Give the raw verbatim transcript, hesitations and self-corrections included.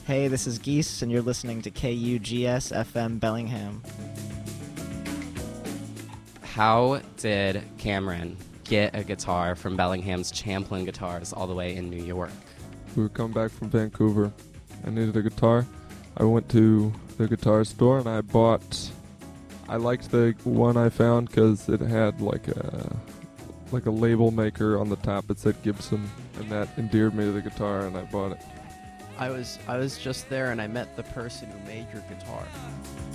Hey, this is Geese, and you're listening to K U G S F M Bellingham. How did Cameron get a guitar from Bellingham's Champlin Guitars all the way in New York? We were coming back from Vancouver. I needed a guitar. I went to the guitar store and I bought. I liked the one I found because it had like a like a label maker on the top. It said Gibson, and that endeared me to the guitar, and I bought it. I was I was just there and I met the person who made your guitar.